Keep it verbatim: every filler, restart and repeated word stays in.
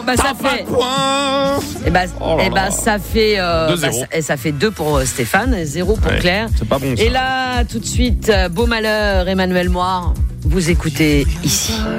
Bah, ça fait. Et bah, Oh là et bah là. ça fait. Euh, deux bah, zéro. ça, et ça fait deux pour euh, Stéphane, et zéro pour Ouais, Claire. c'est pas bon, ça. Et là, tout de suite, euh, Beau Malheur, Emmanuel Moir. Vous écoutez ici.